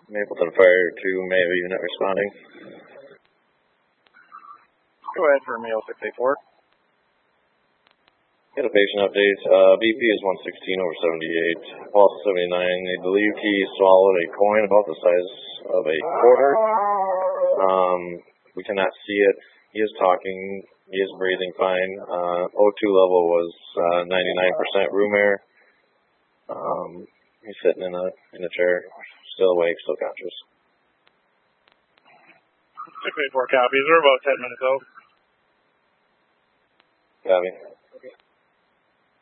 Mapleton Fire 2, Mayo unit responding. Go ahead for Mayo 684. Get a patient update. BP is 116 over 78. Pulse 79. They believe he swallowed a coin about the size of a quarter. We cannot see it. He is talking. He is breathing fine. O2 level was 99% room air. He's sitting in a chair, still awake, still conscious. 684 copies. We're about 10 minutes out. Copy.